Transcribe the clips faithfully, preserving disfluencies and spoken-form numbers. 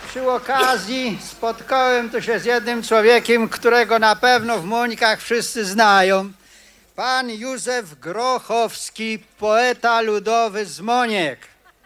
Przy okazji spotkałem tu się z jednym człowiekiem, którego na pewno w Mońkach wszyscy znają. Pan Józef Grochowski, poeta ludowy z Moniek.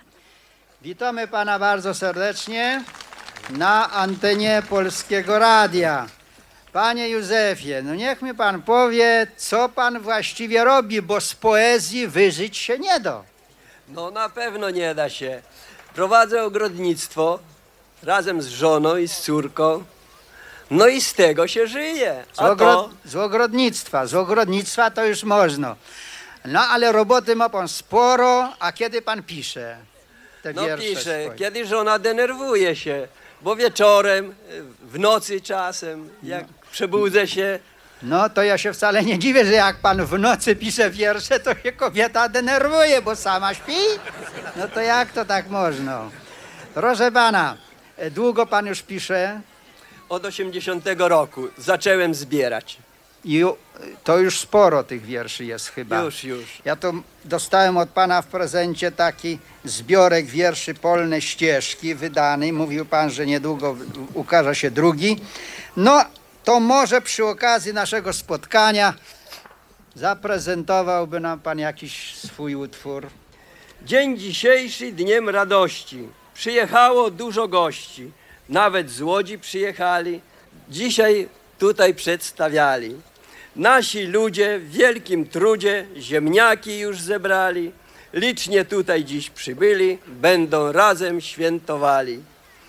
Witamy pana bardzo serdecznie na antenie Polskiego Radia. Panie Józefie, no niech mi pan powie, co pan właściwie robi, bo z poezji wyżyć się nie da. No na pewno nie da się. Prowadzę ogrodnictwo razem z żoną i z córką. No i z tego się żyje. Z, A ogro... to... z ogrodnictwa, z ogrodnictwa to już można. No ale roboty ma pan sporo, a kiedy pan pisze te No wiersze piszę, swoje? kiedy żona denerwuje się, bo wieczorem, w nocy czasem, jak przebudzę się, No to ja się wcale nie dziwię, że jak pan w nocy pisze wiersze, to się kobieta denerwuje, bo sama śpi. No to jak to tak można? Proszę pana, długo pan już pisze od osiemdziesiątego roku zacząłem zbierać. i to już sporo tych wierszy jest chyba. Już, już. Ja to dostałem od pana w prezencie taki zbiorek wierszy Polne Ścieżki wydany. Mówił pan, że niedługo ukaże się drugi. No to może przy okazji naszego spotkania zaprezentowałby nam pan jakiś swój utwór. Dzień dzisiejszy dniem radości. Przyjechało dużo gości. Nawet z Łodzi przyjechali. Dzisiaj tutaj przedstawiali. Nasi ludzie w wielkim trudzie ziemniaki już zebrali. Licznie tutaj dziś przybyli, będą razem świętowali.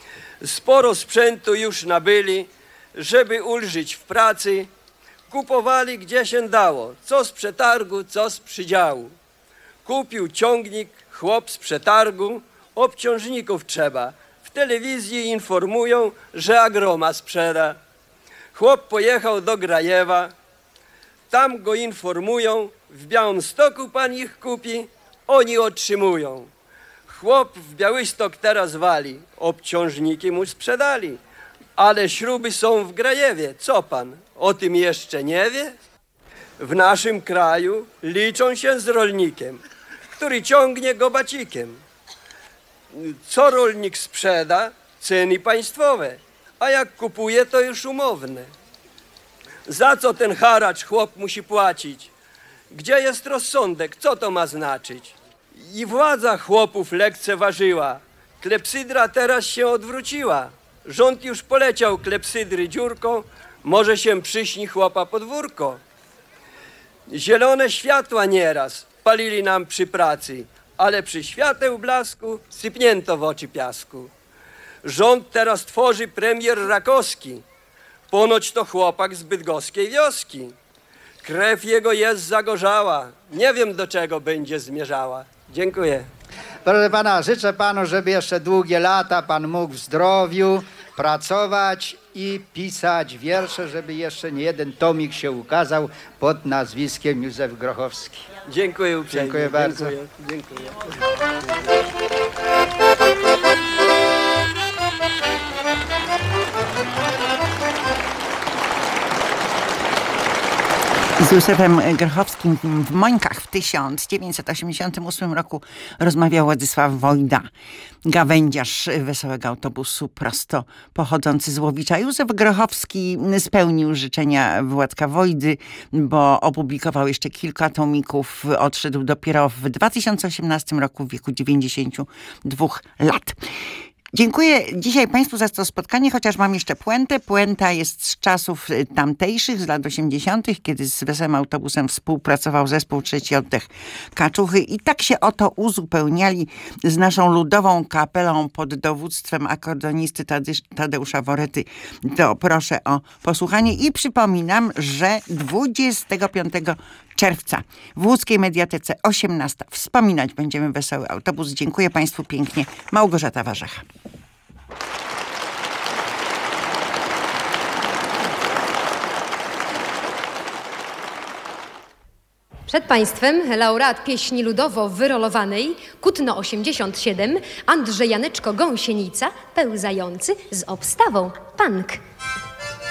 Sporo sprzętu już nabyli, żeby ulżyć w pracy. Kupowali gdzie się dało, co z przetargu, co z przydziału. Kupił ciągnik chłop z przetargu, obciążników trzeba. W telewizji informują, że agroma sprzeda. Chłop pojechał do Grajewa, tam go informują, w Białymstoku pan ich kupi, oni otrzymują. Chłop w Białystok teraz wali, obciążniki mu sprzedali. Ale śruby są w Grajewie, co pan, o tym jeszcze nie wie? W naszym kraju liczą się z rolnikiem, który ciągnie go bacikiem. Co rolnik sprzeda, ceny państwowe, a jak kupuje, to już umowne. Za co ten haracz chłop musi płacić? Gdzie jest rozsądek? Co to ma znaczyć? I władza chłopów lekceważyła. Klepsydra teraz się odwróciła. Rząd już poleciał klepsydry dziurką, może się przyśni chłopa podwórko. Zielone światła nieraz palili nam przy pracy, ale przy świateł blasku sypnięto w oczy piasku. Rząd teraz tworzy premier Rakowski. Ponoć to chłopak z bydgoskiej wioski. Krew jego jest zagorzała. Nie wiem, do czego będzie zmierzała. Dziękuję. Proszę pana, życzę panu, żeby jeszcze długie lata pan mógł w zdrowiu pracować i pisać wiersze, żeby jeszcze nie jeden tomik się ukazał pod nazwiskiem Józef Grochowski. Dziękuję uprzejmie. Dziękuję bardzo. Dziękuję. Dziękuję. Z Józefem Grochowskim w Mońkach w tysiąc dziewięćset osiemdziesiątym ósmym roku rozmawiał Władysław Wojda, gawędziarz Wesołego Autobusu, prosto pochodzący z Łowicza. Józef Grochowski spełnił życzenia Władka Wojdy, bo opublikował jeszcze kilka tomików. Odszedł dopiero w dwa tysiące osiemnastym roku w wieku dziewięćdziesięciu dwóch lat. Dziękuję dzisiaj państwu za to spotkanie, chociaż mam jeszcze puentę. Puenta jest z czasów tamtejszych, z lat osiemdziesiątych, kiedy z Wesołym Autobusem współpracował zespół Trzeci Oddech Kaczuchy i tak się oto uzupełniali z naszą ludową kapelą pod dowództwem akordeonisty Tadeusza Worety. To proszę o posłuchanie i przypominam, że dwudziestego piątego czerwca w Łódzkiej Mediatece osiemnasta wspominać będziemy Wesoły Autobus. Dziękuję państwu pięknie. Małgorzata Warzecha. Przed państwem laureat pieśni ludowo wyrolowanej Kutno osiemdziesiąt siedem Andrzej Janeczko Gąsienica, pełzający z obstawą punk.